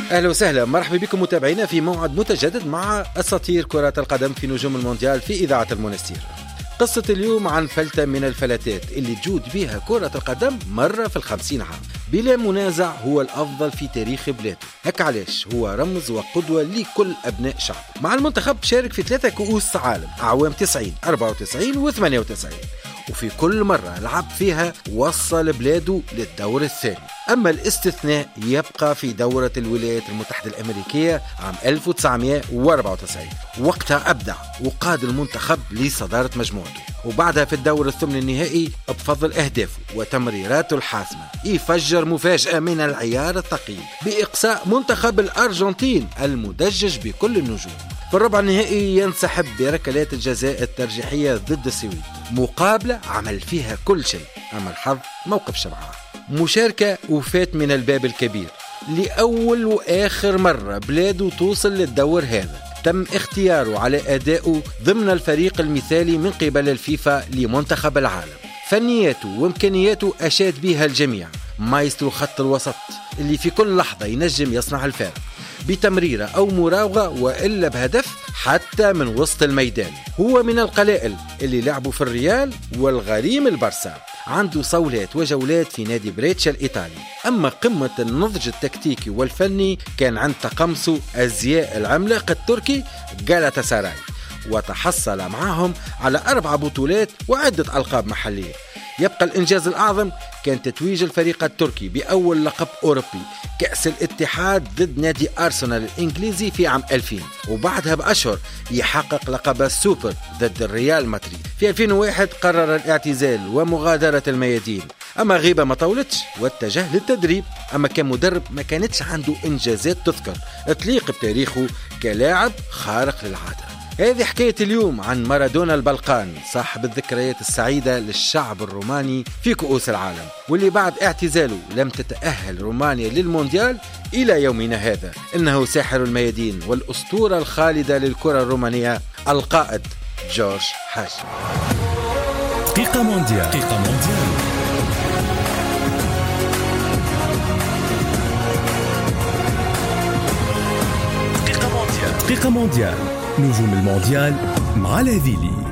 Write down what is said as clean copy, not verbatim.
أهلا وسهلا، مرحبا بكم متابعينا في موعد متجدد مع أساطير كرة القدم في نجوم المونديال في إذاعة المونستير. قصة اليوم عن فلتة من الفلتات اللي تجود بها كرة القدم مرة في 50 عام، بلا منازع هو الأفضل في تاريخ بلاده. هك علاش هو رمز وقدوة لكل أبناء شعب. مع المنتخب شارك في 3 كؤوس عالم أعوام 90 94 و 98، وفي كل مرة لعب فيها وصل بلاده للدور الثاني. أما الاستثناء يبقى في دورة الولايات المتحدة الأمريكية عام 1994، وقتها أبدع وقاد المنتخب لصدارة مجموعته، وبعدها في الدور الثمن النهائي بفضل أهدافه وتمريراته الحاسمة يفجر مفاجأة من العيار الثقيل بإقصاء منتخب الأرجنتين المدجج بكل النجوم. في الربع النهائي ينسحب بركلات الجزاء الترجيحية ضد السويد، مقابلة عمل فيها كل شيء، أما الحظ موقف شبعها. مشاركة وفات من الباب الكبير، لأول وآخر مرة بلاده توصل للدور هذا تم اختياره على أدائه ضمن الفريق المثالي من قبل الفيفا لمنتخب العالم. فنياته وإمكانياته أشاد بها الجميع، مايسترو خط الوسط اللي في كل لحظة ينجم يصنع الفارق بتمريرة أو مراوغة وإلا بهدف حتى من وسط الميدان. هو من القلائل اللي لعبوا في الريال والغريم البرسا، عنده صولات وجولات في نادي بريتشا الإيطالي. أما قمة النضج التكتيكي والفني كان عند تقمصه أزياء العملاق التركي غالاتاساراي، وتحصل معهم على 4 بطولات وعدة ألقاب محلية. يبقى الإنجاز الأعظم كان تتويج الفريق التركي بأول لقب أوروبي، كأس الاتحاد ضد نادي أرسنال الإنجليزي في عام 2000، وبعدها بأشهر يحقق لقب السوبر ضد الريال مدريد. في 2001 قرر الاعتزال ومغادرة الميادين، أما غيبة ما طولتش واتجه للتدريب. أما كمدرب ما كانتش عنده إنجازات تذكر تليق بتاريخه كلاعب خارق للعادة. هذه حكاية اليوم عن مارادونا البلقاني، صاحب الذكريات السعيدة للشعب الروماني في كؤوس العالم، واللي بعد اعتزاله لم تتأهل رومانيا للمونديال إلى يومنا هذا. إنه ساحر الميادين والأسطورة الخالدة للكرة الرومانية، القائد جورج حاج. دقيقة مونديال. دقيقة مونديال. نجوم المونديال مع الهذيلي.